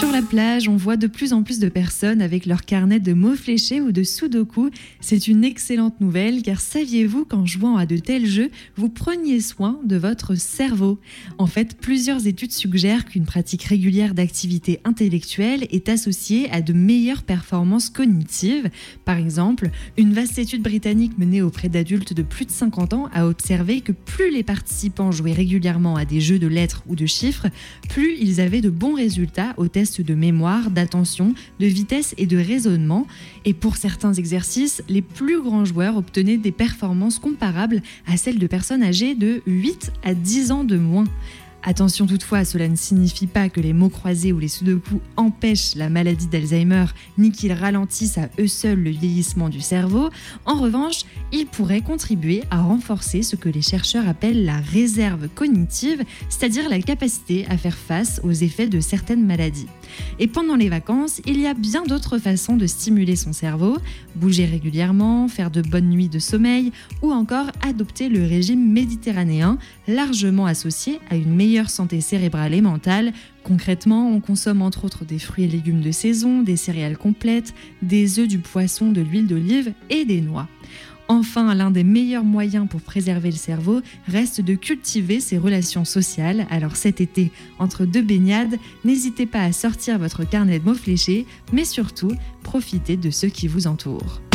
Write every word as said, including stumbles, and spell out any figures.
Sur la plage, on voit de plus en plus de personnes avec leur carnet de mots fléchés ou de sudoku. C'est une excellente nouvelle car saviez-vous qu'en jouant à de tels jeux, vous preniez soin de votre cerveau ? En fait, plusieurs études suggèrent qu'une pratique régulière d'activité intellectuelle est associée à de meilleures performances cognitives. Par exemple, une vaste étude britannique menée auprès d'adultes de plus de cinquante ans a observé que plus les participants jouaient régulièrement à des jeux de lettres ou de chiffres, plus ils avaient de bons résultats au test de mémoire, d'attention, de vitesse et de raisonnement. Et pour certains exercices, les plus grands joueurs obtenaient des performances comparables à celles de personnes âgées de huit à dix ans de moins. Attention toutefois, cela ne signifie pas que les mots croisés ou les sudoku empêchent la maladie d'Alzheimer, ni qu'ils ralentissent à eux seuls le vieillissement du cerveau. En revanche, ils pourraient contribuer à renforcer ce que les chercheurs appellent la réserve cognitive, c'est-à-dire la capacité à faire face aux effets de certaines maladies. Et pendant les vacances, il y a bien d'autres façons de stimuler son cerveau, bouger régulièrement, faire de bonnes nuits de sommeil ou encore adopter le régime méditerranéen, largement associé à une meilleure santé cérébrale et mentale. Concrètement, on consomme entre autres des fruits et légumes de saison, des céréales complètes, des œufs, du poisson, de l'huile d'olive et des noix. Enfin, l'un des meilleurs moyens pour préserver le cerveau reste de cultiver ses relations sociales. Alors cet été, entre deux baignades, n'hésitez pas à sortir votre carnet de mots fléchés, mais surtout, profitez de ceux qui vous entourent.